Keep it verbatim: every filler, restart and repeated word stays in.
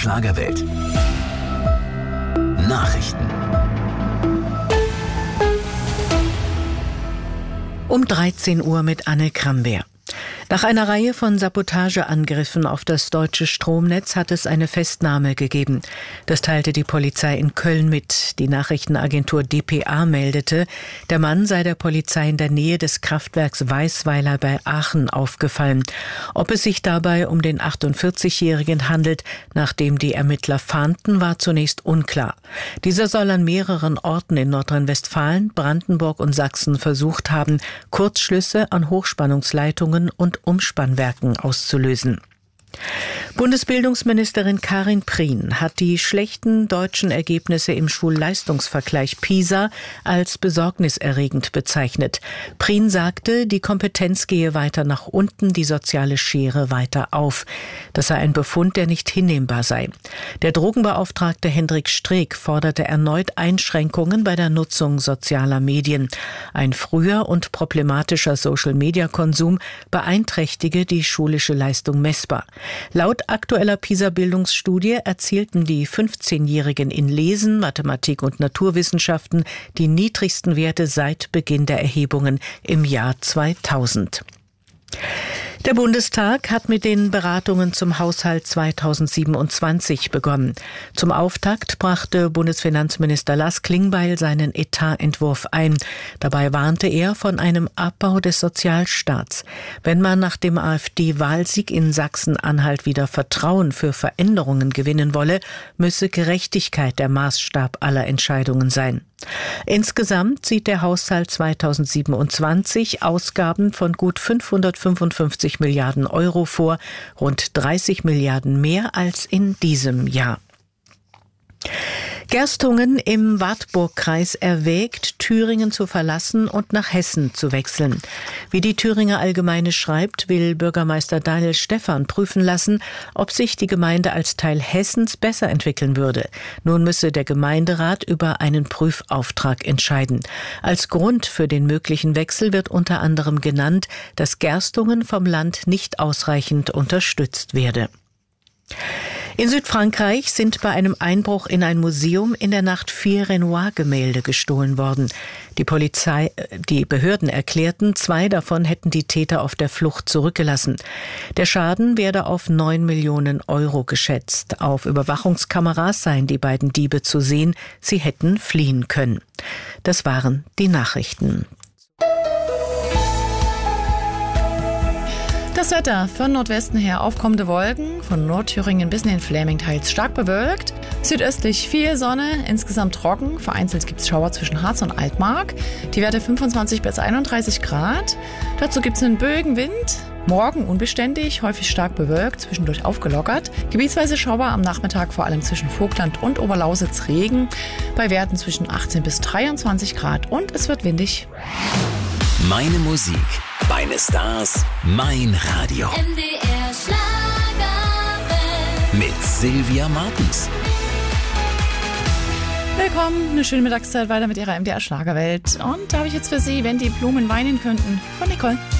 Schlagerwelt. Nachrichten. Um dreizehn Uhr mit Anne Krambeer. Nach einer Reihe von Sabotageangriffen auf das deutsche Stromnetz hat es eine Festnahme gegeben. Das teilte die Polizei in Köln mit. Die Nachrichtenagentur D P A meldete, der Mann sei der Polizei in der Nähe des Kraftwerks Weißweiler bei Aachen aufgefallen. Ob es sich dabei um den achtundvierzigjährigen handelt, nachdem die Ermittler fahnden, war zunächst unklar. Dieser soll an mehreren Orten in Nordrhein-Westfalen, Brandenburg und Sachsen versucht haben, Kurzschlüsse an Hochspannungsleitungen und Umspannwerken auszulösen. Bundesbildungsministerin Karin Prien hat die schlechten deutschen Ergebnisse im Schulleistungsvergleich PISA als besorgniserregend bezeichnet. Prien sagte, die Kompetenz gehe weiter nach unten, die soziale Schere weiter auf. Das sei ein Befund, der nicht hinnehmbar sei. Der Drogenbeauftragte Hendrik Streeck forderte erneut Einschränkungen bei der Nutzung sozialer Medien. Ein früher und problematischer Social-Media-Konsum beeinträchtige die schulische Leistung messbar. Laut aktueller PISA-Bildungsstudie erzielten die fünfzehnjährigen in Lesen, Mathematik und Naturwissenschaften die niedrigsten Werte seit Beginn der Erhebungen im Jahr zweitausend. Der Bundestag hat mit den Beratungen zum Haushalt zweitausendsiebenundzwanzig begonnen. Zum Auftakt brachte Bundesfinanzminister Lars Klingbeil seinen Etatentwurf ein. Dabei warnte er von einem Abbau des Sozialstaats. Wenn man nach dem AfD-Wahlsieg in Sachsen-Anhalt wieder Vertrauen für Veränderungen gewinnen wolle, müsse Gerechtigkeit der Maßstab aller Entscheidungen sein. Insgesamt sieht der Haushalt zweitausendsiebenundzwanzig Ausgaben von gut fünfhundertfünfundfünfzig Milliarden Euro vor, rund dreißig Milliarden mehr als in diesem Jahr. Gerstungen im Wartburgkreis erwägt, Thüringen zu verlassen und nach Hessen zu wechseln. Wie die Thüringer Allgemeine schreibt, will Bürgermeister Daniel Stephan prüfen lassen, ob sich die Gemeinde als Teil Hessens besser entwickeln würde. Nun müsse der Gemeinderat über einen Prüfauftrag entscheiden. Als Grund für den möglichen Wechsel wird unter anderem genannt, dass Gerstungen vom Land nicht ausreichend unterstützt werde. In Südfrankreich sind bei einem Einbruch in ein Museum in der Nacht vier Renoir-Gemälde gestohlen worden. Die Polizei, die Behörden erklärten, zwei davon hätten die Täter auf der Flucht zurückgelassen. Der Schaden werde auf neun Millionen Euro geschätzt. Auf Überwachungskameras seien die beiden Diebe zu sehen. Sie hätten fliehen können. Das waren die Nachrichten. Das Wetter von Nordwesten her aufkommende Wolken, von Nordthüringen bis in den Fläming teils stark bewölkt. Südöstlich viel Sonne, insgesamt trocken. Vereinzelt gibt es Schauer zwischen Harz und Altmark. Die Werte fünfundzwanzig bis einunddreißig Grad. Dazu gibt es einen Bögenwind. Morgen unbeständig, häufig stark bewölkt, zwischendurch aufgelockert. Gebietsweise Schauer am Nachmittag, vor allem zwischen Vogtland und Oberlausitz Regen. Bei Werten zwischen achtzehn bis dreiundzwanzig Grad und es wird windig. Meine Musik, meine Stars, mein Radio. M D R Schlagerwelt. Mit Sylvia Martens. Willkommen, eine schöne Mittagszeit weiter mit Ihrer M D R Schlagerwelt. Und da habe ich jetzt für Sie, wenn die Blumen weinen könnten, von Nicole.